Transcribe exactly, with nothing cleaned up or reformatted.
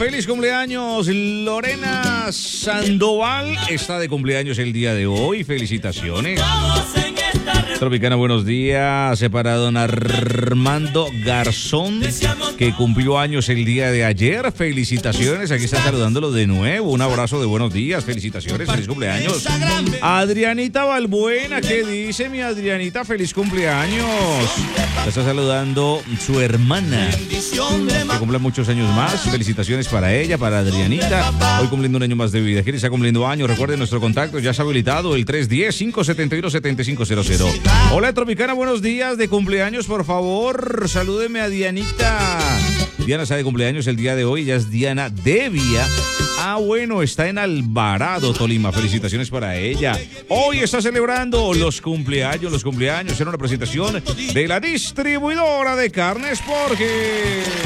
Feliz cumpleaños, Lorena Sandoval. Está de cumpleaños el día de hoy. Felicitaciones. Tropicana, buenos días. Para don Armando Garzón, que cumplió años el día de ayer. Felicitaciones. Aquí está saludándolo de nuevo. Un abrazo de buenos días. Felicitaciones. Feliz cumpleaños. Adrianita Balbuena, ¿qué dice mi Adrianita? Feliz cumpleaños. La está saludando su hermana, que cumple muchos años más. Felicitaciones para ella, para Adrianita. Hoy cumpliendo un año más de vida. ¿Quién está cumpliendo años? Recuerden, nuestro contacto ya está habilitado, el tres uno cero, cinco siete uno, siete cinco cero cero. Hola, Tropicana, buenos días. De cumpleaños, por favor, salúdeme a Dianita. Diana está de cumpleaños el día de hoy. Ella es Diana Devia. Ah, bueno, está en Alvarado, Tolima. Felicitaciones para ella. Hoy está celebrando los cumpleaños, los cumpleaños. Era una presentación de la distribuidora de carnes Porque.